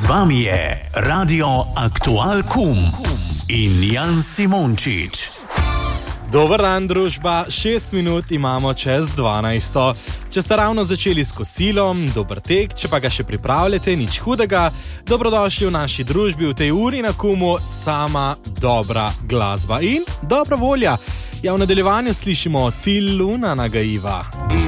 Z vami je Radio Aktual Kum in Jan Simončič. Dober dan, družba, 6 minut imamo čez 12. Če ste ravno začeli s kosilom, dober tek, če pa ga še pripravljate, nič hudega. Dobrodošli v naši družbi v tej uri na Kumu, sama dobra glasba in dobra volja. Ja, v nadaljevanju slišimo Till Luna nagaiva.